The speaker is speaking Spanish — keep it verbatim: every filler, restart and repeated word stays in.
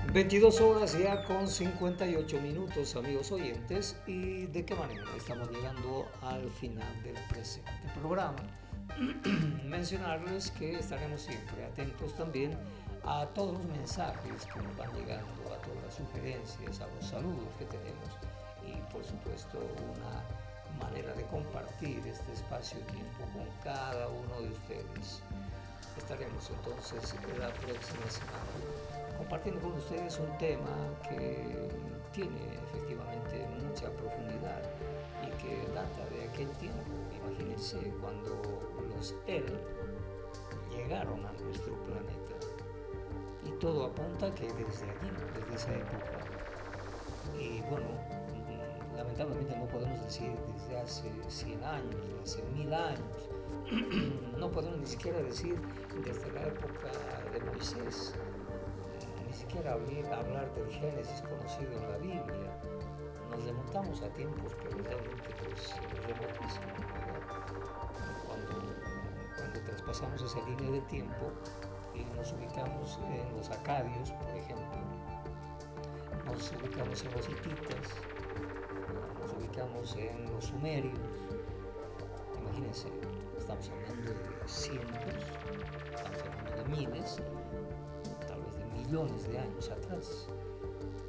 veintidós horas ya con cincuenta y ocho minutos, amigos oyentes, y de qué manera estamos llegando al final del presente programa. Mencionarles que estaremos siempre atentos también a todos los mensajes que nos van llegando, a todas las sugerencias, a los saludos que tenemos y por supuesto una manera de compartir este espacio-tiempo con cada uno de ustedes. Estaremos entonces la próxima semana compartiendo con ustedes un tema que tiene efectivamente mucha profundidad y que data de aquel tiempo. Imagínense cuando los él llegaron a nuestro planeta. Y todo apunta que desde allí, desde esa época. Y bueno, lamentablemente no podemos decir desde hace cien años, desde hace mil años. No podemos ni siquiera decir desde la época de Moisés. Ni siquiera hablar del Génesis conocido en la Biblia. Nos remontamos a tiempos pero realmente pues, remotísimos, ¿verdad? Cuando, cuando traspasamos esa línea de tiempo y nos ubicamos en los acadios, por ejemplo, nos ubicamos en los hititas, nos ubicamos en los sumerios. Imagínense, estamos hablando de cientos, estamos hablando de miles, tal vez de millones de años atrás.